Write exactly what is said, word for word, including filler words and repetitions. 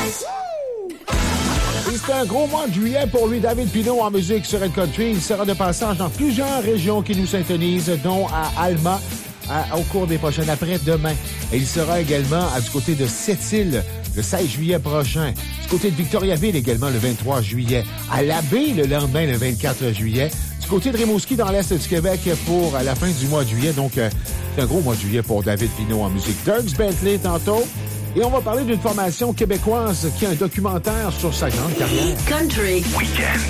Et c'est un gros mois de juillet pour lui, David Pinault, en musique sur Red Country. Il sera de passage dans plusieurs régions qui nous syntonisent, dont à Alma, à, au cours des prochaines après-demain. Et il sera également à, du côté de Sept-Îles le seize juillet prochain. Du côté de Victoriaville également le vingt-trois juillet. À l'Abbé le lendemain, le vingt-quatre juillet. Du côté de Rimouski, dans l'Est du Québec, pour la fin du mois de juillet. Donc, euh, c'est un gros mois de juillet pour David Pinault en musique. Dierks Bentley tantôt. Et on va parler d'une formation québécoise qui a un documentaire sur sa grande carrière. Country. Week-end.